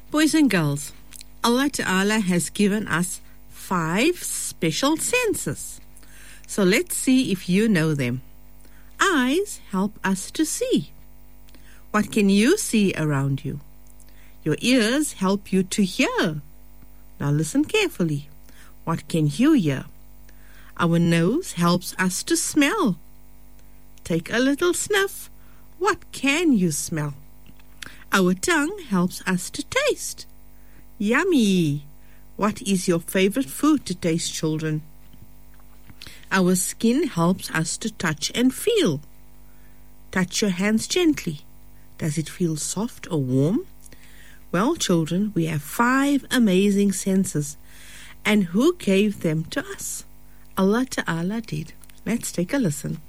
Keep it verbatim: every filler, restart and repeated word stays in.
Boys and girls, Allah Ta'ala has given us five special senses. So let's see if you know them. Eyes help us to see. What can you see around you? Your ears help you to hear. Now listen carefully. What can you hear? Our nose helps us to smell. Take a little sniff. What can you smell? Our tongue helps us to taste. Yummy! What is your favorite food to taste, children? Our skin helps us to touch and feel. Touch your hands gently. Does it feel soft or warm? Well, children, we have five amazing senses. And who gave them to us? Allah Ta'ala did. Let's take a listen.